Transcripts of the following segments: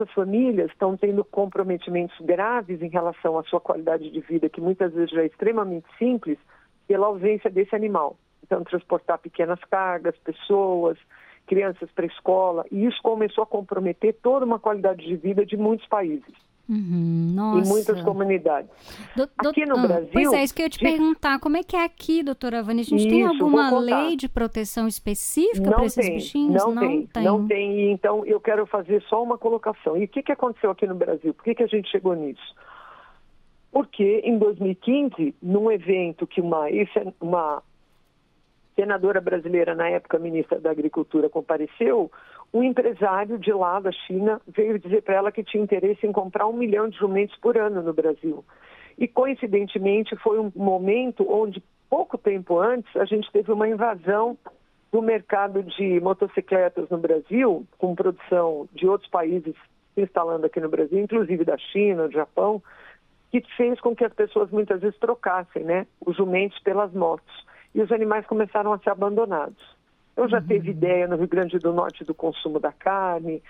As famílias estão tendo comprometimentos graves em relação à sua qualidade de vida, que muitas vezes já é extremamente simples, pela ausência desse animal. Então, transportar pequenas cargas, pessoas, crianças para a escola, e isso começou a comprometer toda uma qualidade de vida de muitos países. Nossa. Em muitas comunidades. Aqui no Brasil... Pois é, isso que eu ia te perguntar. Como é que é aqui, doutora Vânia? A gente tem alguma lei de proteção específica para esses bichinhos? Não tem. Então, eu quero fazer só uma colocação. E o que aconteceu aqui no Brasil? Por que a gente chegou nisso? Porque, em 2015, num evento que uma senadora brasileira, na época ministra da Agricultura, compareceu, um empresário de lá da China veio dizer para ela que tinha interesse em comprar 1 milhão de jumentos por ano no Brasil. E, coincidentemente, foi um momento onde, pouco tempo antes, a gente teve uma invasão do mercado de motocicletas no Brasil, com produção de outros países se instalando aqui no Brasil, inclusive da China, do Japão, que fez com que as pessoas muitas vezes trocassem, né, os jumentos pelas motos. E os animais começaram a ser abandonados. Então já teve ideia no Rio Grande do Norte do consumo da carne,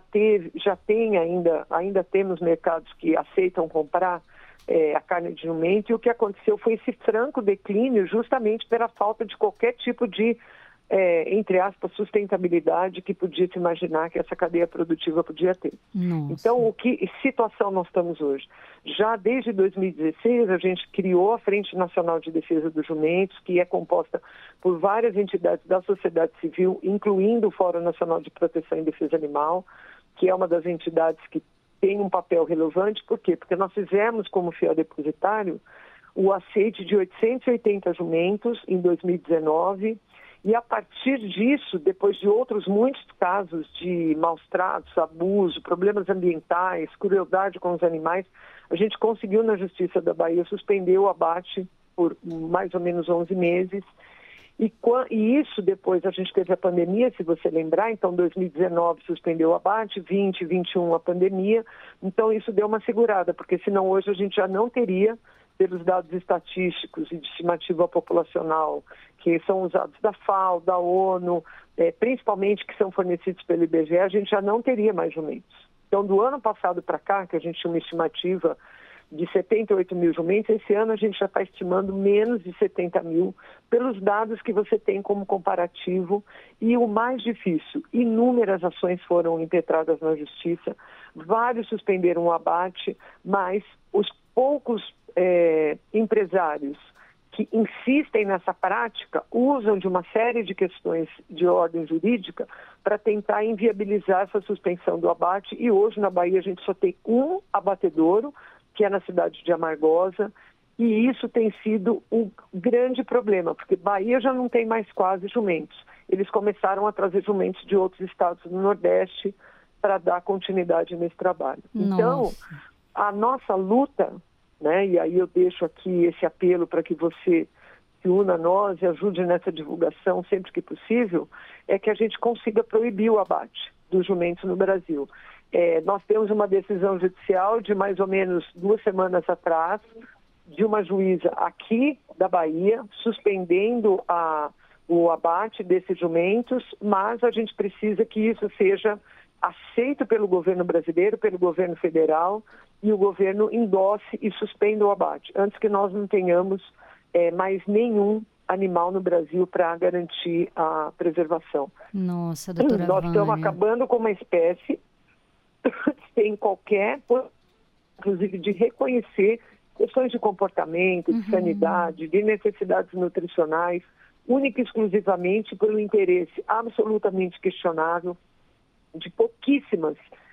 ainda temos mercados que aceitam comprar a carne de jumento, e o que aconteceu foi esse franco declínio justamente pela falta de qualquer tipo de, entre aspas, sustentabilidade que podia se imaginar que essa cadeia produtiva podia ter. Nossa. Então, que situação nós estamos hoje? Já desde 2016, a gente criou a Frente Nacional de Defesa dos Jumentos, que é composta por várias entidades da sociedade civil, incluindo o Fórum Nacional de Proteção e Defesa Animal, que é uma das entidades que tem um papel relevante. Por quê? Porque nós fizemos como fiel depositário o aceite de 880 jumentos em 2019, e a partir disso, depois de outros muitos casos de maus tratos, abuso, problemas ambientais, crueldade com os animais, a gente conseguiu na Justiça da Bahia suspender o abate por mais ou menos 11 meses. E isso depois a gente teve a pandemia, se você lembrar, então 2019 suspendeu o abate, 20, 21 a pandemia, então isso deu uma segurada, porque senão hoje a gente já não teria, pelos dados estatísticos e de estimativa populacional, que são usados da FAO, da ONU, principalmente que são fornecidos pelo IBGE, a gente já não teria mais jumentos. Então, do ano passado para cá, que a gente tinha uma estimativa de 78 mil jumentos, esse ano a gente já está estimando menos de 70 mil, pelos dados que você tem como comparativo. E o mais difícil, inúmeras ações foram impetradas na Justiça, vários suspenderam o abate, mas os poucos empresários que insistem nessa prática usam de uma série de questões de ordem jurídica para tentar inviabilizar essa suspensão do abate. E hoje na Bahia a gente só tem um abatedouro, que é na cidade de Amargosa, e isso tem sido um grande problema, porque Bahia já não tem mais quase jumentos. Eles começaram a trazer jumentos de outros estados do Nordeste para dar continuidade nesse trabalho. Nossa. Então, a nossa luta, né, e aí eu deixo aqui esse apelo para que você se una a nós e ajude nessa divulgação sempre que possível, é que a gente consiga proibir o abate dos jumentos no Brasil. Nós temos uma decisão judicial de mais ou menos 2 semanas atrás, de uma juíza aqui da Bahia, suspendendo o abate desses jumentos, mas a gente precisa que isso seja aceito pelo governo brasileiro, pelo governo federal, e o governo endosse e suspenda o abate, antes que nós não tenhamos mais nenhum animal no Brasil para garantir a preservação. Nossa, doutora Nós Vânia. estamos acabando com uma espécie sem qualquer, inclusive, de reconhecer questões de comportamento, de sanidade, de necessidades nutricionais, única e exclusivamente pelo interesse absolutamente questionável de pouquíssimas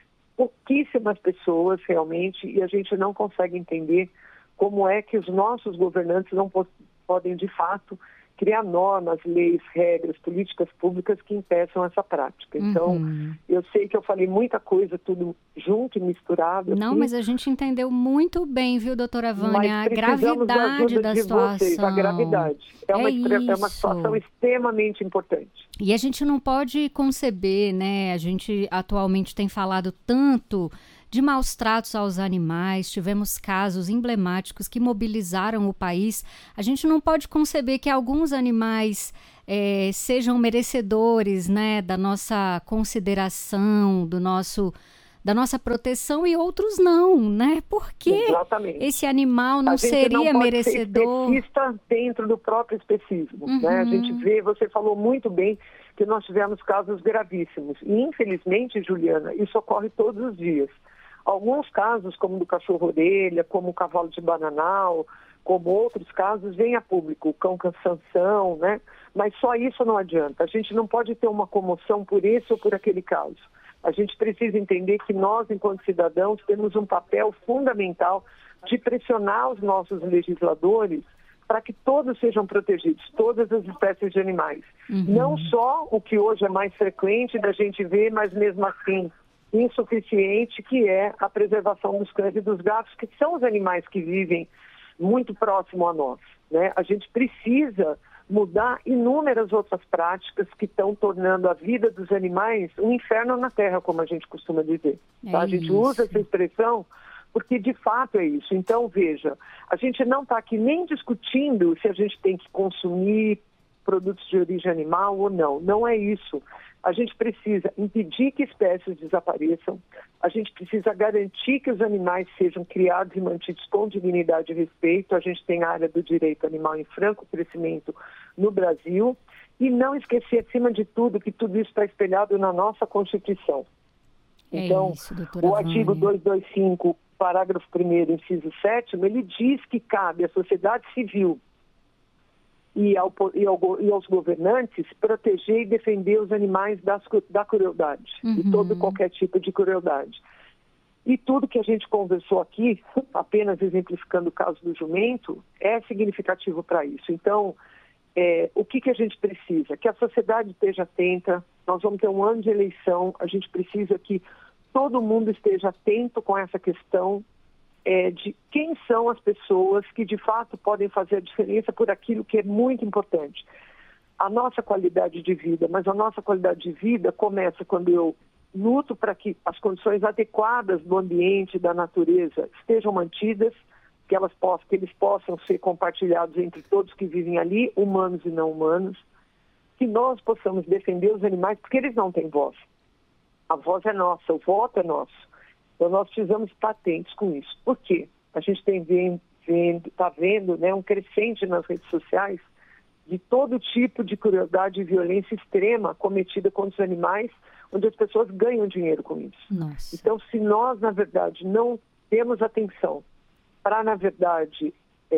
pessoas realmente, e a gente não consegue entender como é que os nossos governantes não podem, de fato, criar normas, leis, regras, políticas públicas que impeçam essa prática. Então, eu sei que eu falei muita coisa, tudo junto e misturado. Não, aqui, mas a gente entendeu muito bem, viu, doutora Vânia, a gravidade da situação. Vocês, a gravidade. É uma situação extremamente importante. E a gente não pode conceber, né? A gente atualmente tem falado tanto de maus tratos aos animais, tivemos casos emblemáticos que mobilizaram o país. A gente não pode conceber que alguns animais sejam merecedores, né, da nossa consideração, do nosso da nossa proteção e outros não, né? Por que esse animal não seria merecedor? A gente não pode ser especista dentro do próprio especismo, né? A gente vê, você falou muito bem que nós tivemos casos gravíssimos. E, infelizmente, Juliana, isso ocorre todos os dias. Alguns casos, como do cachorro-orelha, como o cavalo de bananal, como outros casos, vem a público, o cão cansanção, né? Mas só isso não adianta. A gente não pode ter uma comoção por esse ou por aquele caso. A gente precisa entender que nós, enquanto cidadãos, temos um papel fundamental de pressionar os nossos legisladores para que todos sejam protegidos, todas as espécies de animais. Não só o que hoje é mais frequente da gente ver, mas mesmo assim insuficiente, que é a preservação dos cães e dos gatos, que são os animais que vivem muito próximo a nós, né? A gente precisa mudar inúmeras outras práticas que estão tornando a vida dos animais um inferno na terra, como a gente costuma dizer. Tá? A gente usa essa expressão porque de fato é isso. Então, veja, a gente não está aqui nem discutindo se a gente tem que consumir produtos de origem animal ou não. Não é isso. A gente precisa impedir que espécies desapareçam, a gente precisa garantir que os animais sejam criados e mantidos com dignidade e respeito. A gente tem a área do direito animal em franco crescimento no Brasil e não esquecer, acima de tudo, que tudo isso está espelhado na nossa Constituição. Então, o artigo 225, parágrafo 1º, inciso 7º, ele diz que cabe à sociedade civil e aos governantes proteger e defender os animais da crueldade, de todo e qualquer tipo de crueldade. E tudo que a gente conversou aqui, apenas exemplificando o caso do jumento, é significativo para isso. Então, o que a gente precisa? Que a sociedade esteja atenta, nós vamos ter um ano de eleição, a gente precisa que todo mundo esteja atento com essa questão de quem são as pessoas que de fato podem fazer a diferença por aquilo que é muito importante. A nossa qualidade de vida, mas a nossa qualidade de vida começa quando eu luto para que as condições adequadas do ambiente, da natureza, estejam mantidas, que eles possam ser compartilhados entre todos que vivem ali, humanos e não humanos, que nós possamos defender os animais, porque eles não têm voz. A voz é nossa, o voto é nosso. Então, nós precisamos estar atentos com isso. Por quê? A gente está vendo, né, um crescente nas redes sociais de todo tipo de crueldade e violência extrema cometida contra os animais, onde as pessoas ganham dinheiro com isso. Nossa. Então, se nós, na verdade, não temos atenção para, na verdade,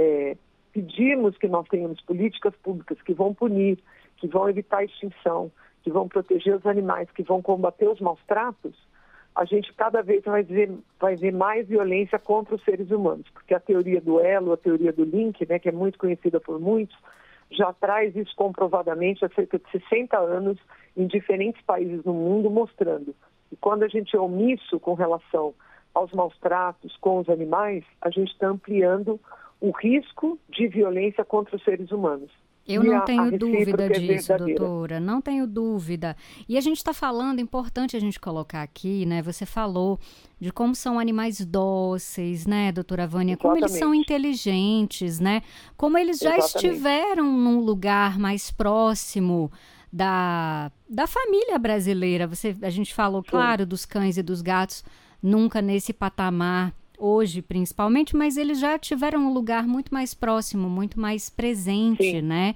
pedirmos que nós tenhamos políticas públicas que vão punir, que vão evitar a extinção, que vão proteger os animais, que vão combater os maus tratos, a gente cada vez vai ver mais violência contra os seres humanos, porque a teoria do elo, a teoria do link, né, que é muito conhecida por muitos, já traz isso comprovadamente há cerca de 60 anos em diferentes países no mundo, mostrando que quando a gente é omisso com relação aos maus tratos com os animais, a gente está ampliando o risco de violência contra os seres humanos. Eu não tenho dúvida disso, doutora, não tenho dúvida. E a gente está falando, importante a gente colocar aqui, né? Você falou de como são animais dóceis, né, doutora Vânia? Como eles são inteligentes, né? Como eles já estiveram num lugar mais próximo da família brasileira. A gente falou, claro, dos cães e dos gatos, nunca nesse patamar, hoje principalmente, mas eles já tiveram um lugar muito mais próximo, muito mais presente, né?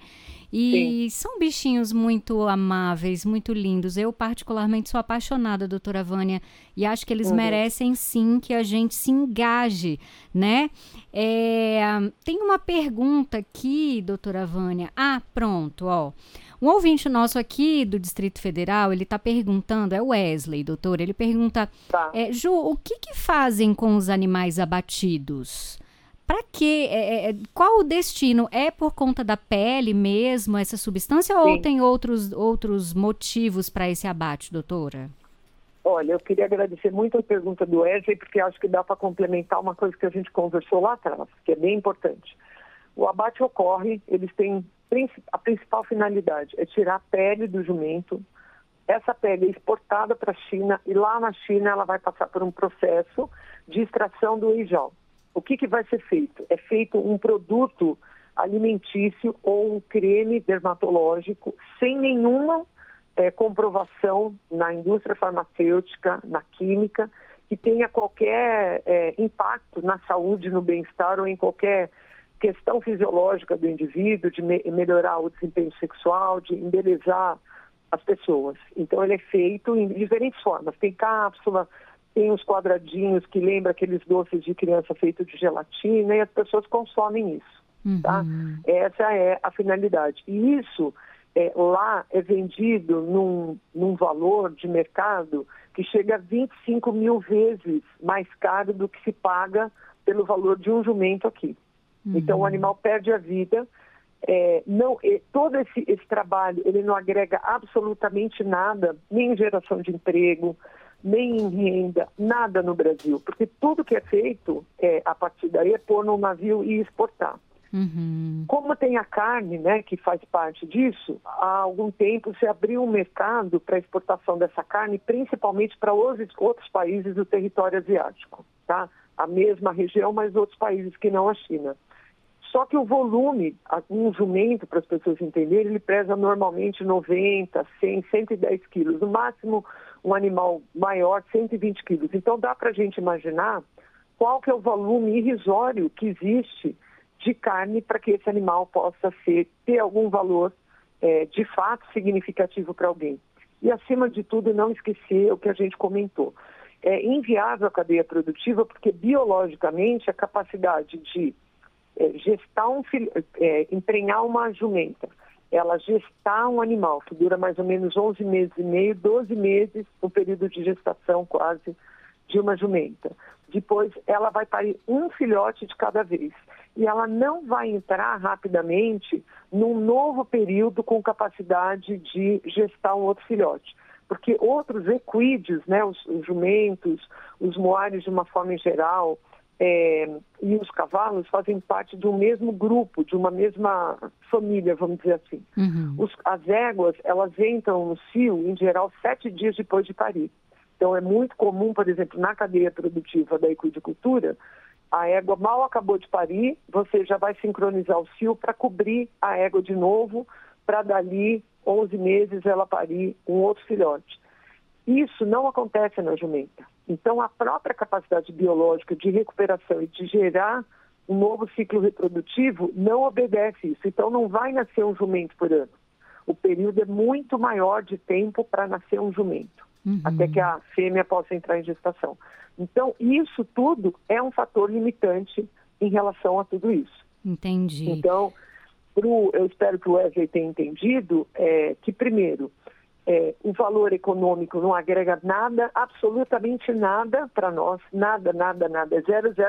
E são bichinhos muito amáveis, muito lindos. Eu particularmente sou apaixonada, doutora Vânia, e acho que eles merecem sim que a gente se engaje, né? Tem uma pergunta aqui, doutora Vânia. Ah, pronto, ó. Um ouvinte nosso aqui do Distrito Federal, ele está perguntando, é o Wesley, doutor, ele pergunta, Ju, o que fazem com os animais abatidos? Para quê? Qual o destino? É por conta da pele mesmo, essa substância, ou tem outros motivos para esse abate, doutora? Olha, eu queria agradecer muito a pergunta do Wesley, porque acho que dá para complementar uma coisa que a gente conversou lá atrás, que é bem importante. O abate ocorre, eles têm a principal finalidade é tirar a pele do jumento. Essa pele é exportada para a China e lá na China ela vai passar por um processo de extração do eijão. O que vai ser feito? É feito um produto alimentício ou um creme dermatológico sem nenhuma comprovação na indústria farmacêutica, na química, que tenha qualquer impacto na saúde, no bem-estar ou em qualquer questão fisiológica do indivíduo, de melhorar o desempenho sexual, de embelezar as pessoas. Então, ele é feito em diferentes formas. Tem cápsula, tem os quadradinhos que lembram aqueles doces de criança feitos de gelatina, e as pessoas consomem isso, tá? Essa é a finalidade. E isso lá é vendido num valor de mercado que chega a 25 mil vezes mais caro do que se paga pelo valor de um jumento aqui. Então, o animal perde a vida. Todo esse trabalho, ele não agrega absolutamente nada, nem em geração de emprego, nem em renda, nada no Brasil. Porque tudo que é feito a partir daí é pôr num navio e exportar. Como tem a carne, né, que faz parte disso, há algum tempo se abriu um mercado para exportação dessa carne, principalmente para outros países do território asiático, tá? A mesma região, mas outros países que não a China. Só que o volume, um jumento, para as pessoas entenderem, ele pesa normalmente 90, 100, 110 quilos. No máximo, um animal maior, 120 quilos. Então, dá para a gente imaginar qual que é o volume irrisório que existe de carne para que esse animal possa ter algum valor de fato significativo para alguém. E, acima de tudo, não esquecer o que a gente comentou. É inviável a cadeia produtiva porque, biologicamente, a capacidade de gestar emprenhar uma jumenta, ela gestar um animal que dura mais ou menos 11 meses e meio, 12 meses, o período de gestação quase de uma jumenta. Depois ela vai parir um filhote de cada vez. E ela não vai entrar rapidamente num novo período com capacidade de gestar um outro filhote. Porque outros equídeos, né, os jumentos, os moares de uma forma em geral, e os cavalos fazem parte de um mesmo grupo, de uma mesma família, vamos dizer assim. As éguas, elas entram no cio, em geral, 7 dias depois de parir. Então, é muito comum, por exemplo, na cadeia produtiva da equidicultura, a égua mal acabou de parir, você já vai sincronizar o cio para cobrir a égua de novo, para dali 11 meses ela parir um outro filhote. Isso não acontece na jumenta. Então, a própria capacidade biológica de recuperação e de gerar um novo ciclo reprodutivo não obedece isso. Então, não vai nascer um jumento por ano. O período é muito maior de tempo para nascer um jumento, até que a fêmea possa entrar em gestação. Então, isso tudo é um fator limitante em relação a tudo isso. Entendi. Então, eu espero que o Wesley tenha entendido que, primeiro, o valor econômico não agrega nada, absolutamente nada para nós, nada, é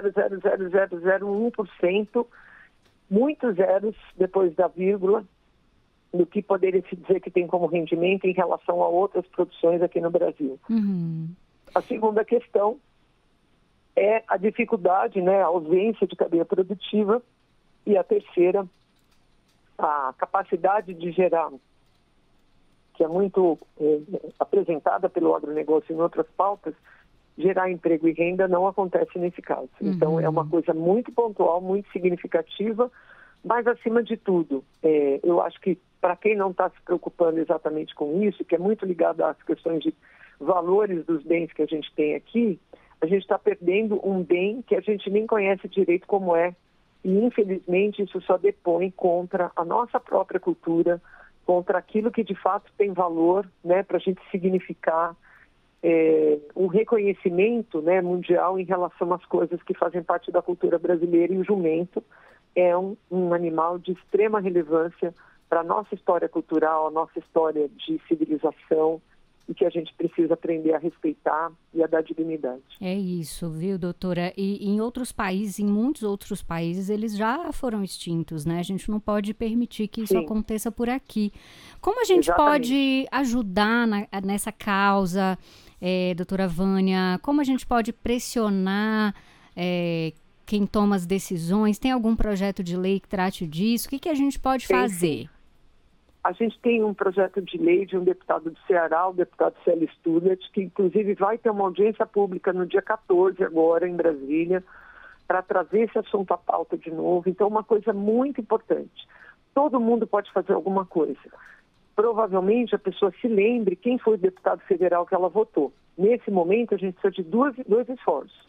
0,0000001%, muitos zeros depois da vírgula, do que poderia se dizer que tem como rendimento em relação a outras produções aqui no Brasil. A segunda questão é a dificuldade, né, a ausência de cadeia produtiva, e a terceira, a capacidade de gerar, que é muito apresentada pelo agronegócio em outras pautas, gerar emprego e renda não acontece nesse caso. Então, é uma coisa muito pontual, muito significativa, mas, acima de tudo, eu acho que, para quem não está se preocupando exatamente com isso, que é muito ligado às questões de valores dos bens que a gente tem aqui, a gente está perdendo um bem que a gente nem conhece direito como é, e, infelizmente, isso só depõe contra a nossa própria cultura, contra aquilo que de fato tem valor, né, para a gente significar um reconhecimento, né, mundial em relação às coisas que fazem parte da cultura brasileira, e o jumento é um animal de extrema relevância para a nossa história cultural, a nossa história de civilização, e que a gente precisa aprender a respeitar e a dar dignidade. É isso, viu, doutora? E em outros países, em muitos outros países, eles já foram extintos, né? A gente não pode permitir que isso aconteça por aqui. Como a gente pode ajudar nessa causa, doutora Vânia? Como a gente pode pressionar quem toma as decisões? Tem algum projeto de lei que trate disso? O que a gente pode fazer? A gente tem um projeto de lei de um deputado do Ceará, o deputado Célio Studat, que inclusive vai ter uma audiência pública no dia 14 agora em Brasília, para trazer esse assunto à pauta de novo. Então, uma coisa muito importante. Todo mundo pode fazer alguma coisa. Provavelmente a pessoa se lembre quem foi o deputado federal que ela votou. Nesse momento, a gente precisa de dois esforços.